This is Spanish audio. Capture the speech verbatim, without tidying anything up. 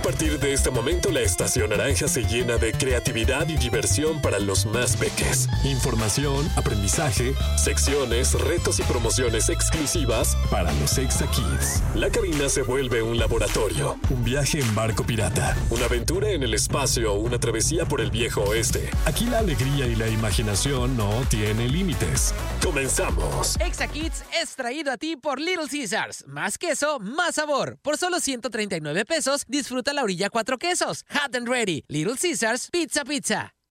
partir de este momento, la Estación Naranja se llena de creatividad y diversión para los más peques. Información, aprendizaje, secciones, retos y promociones exclusivas para los Exa Kids. La cabina se vuelve un laboratorio, un viaje en barco pirata, una aventura en el espacio, una travesía por el viejo oeste. Aquí la alegría y la imaginación no tienen límites. ¡Comenzamos! Exa Kids es traído a ti por Little Caesars. Más queso, más sabor. Por solo ciento treinta y nueve pesos, disfruta la orilla cuatro quesos. Hot and ready. Little Caesars, pizza pizza.